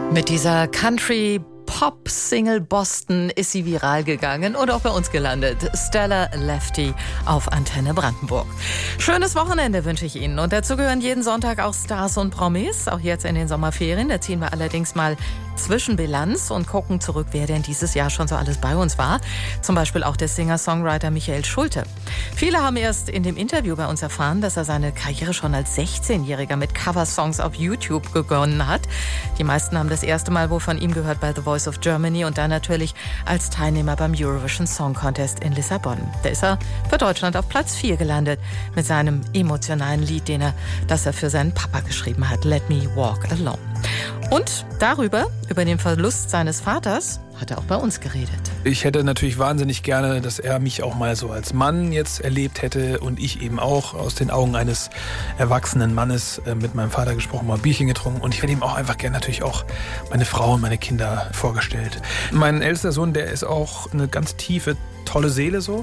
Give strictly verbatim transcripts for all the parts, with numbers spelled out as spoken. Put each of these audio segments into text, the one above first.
Mit dieser Country Pop-Single Boston ist sie viral gegangen und auch bei uns gelandet. Stella Lefty auf Antenne Brandenburg. Schönes Wochenende wünsche ich Ihnen. Und dazu gehören jeden Sonntag auch Stars und Promis. Auch jetzt in den Sommerferien. Da ziehen wir allerdings mal Zwischenbilanz und gucken zurück, wer denn dieses Jahr schon so alles bei uns war. Zum Beispiel auch der Singer-Songwriter Michael Schulte. Viele haben erst in dem Interview bei uns erfahren, dass er seine Karriere schon als sechzehnjähriger mit Coversongs auf YouTube begonnen hat. Die meisten haben das erste Mal wohl von ihm gehört bei The Voice of Germany und dann natürlich als Teilnehmer beim Eurovision Song Contest in Lissabon. Da ist er für Deutschland auf Platz vier gelandet mit seinem emotionalen Lied, den er, das er für seinen Papa geschrieben hat, Let Me Walk Alone. Und darüber, über den Verlust seines Vaters, hat er auch bei uns geredet. Ich hätte natürlich wahnsinnig gerne, dass er mich auch mal so als Mann jetzt erlebt hätte und ich eben auch aus den Augen eines erwachsenen Mannes äh, mit meinem Vater gesprochen, mal ein Bierchen getrunken und ich hätte ihm auch einfach gerne natürlich auch meine Frau und meine Kinder vorgestellt. Mein ältester Sohn, der ist auch eine ganz tiefe, tolle Seele so.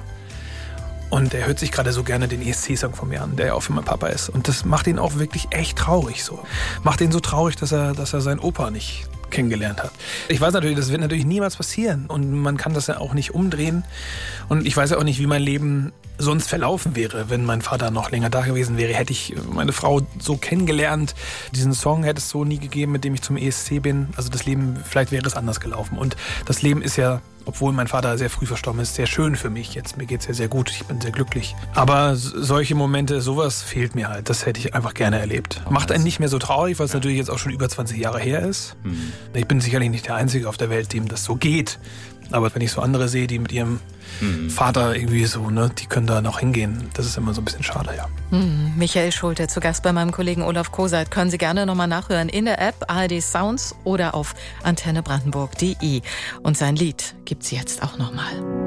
Und er hört sich gerade so gerne den E S C-Song von mir an, der ja auch für meinen Papa ist. Und das macht ihn auch wirklich echt traurig so. Macht ihn so traurig, dass er, dass er seinen Opa nicht kennengelernt hat. Ich weiß natürlich, das wird natürlich niemals passieren. Und man kann das ja auch nicht umdrehen. Und ich weiß ja auch nicht, wie mein Leben sonst verlaufen wäre, wenn mein Vater noch länger da gewesen wäre. Hätte ich meine Frau so kennengelernt, diesen Song hätte es so nie gegeben, mit dem ich zum E S C bin. Also das Leben, vielleicht wäre es anders gelaufen. Und das Leben ist ja, obwohl mein Vater sehr früh verstorben ist, sehr schön für mich jetzt. Mir geht es ja sehr gut, ich bin sehr glücklich. Aber solche Momente, sowas fehlt mir halt. Das hätte ich einfach gerne erlebt. Macht einen nicht mehr so traurig, weil es natürlich jetzt auch schon über zwanzig Jahre her ist. Mhm. Ich bin sicherlich nicht der Einzige auf der Welt, dem das so geht. Aber wenn ich so andere sehe, die mit ihrem mhm. Vater irgendwie so, ne, die können da noch hingehen. Das ist immer so ein bisschen schade, ja. Mhm. Michael Schulte zu Gast bei meinem Kollegen Olaf Koseit. Können Sie gerne nochmal nachhören in der App A R D Sounds oder auf antenne brandenburg punkt de. Und sein Lied gibt's jetzt auch nochmal.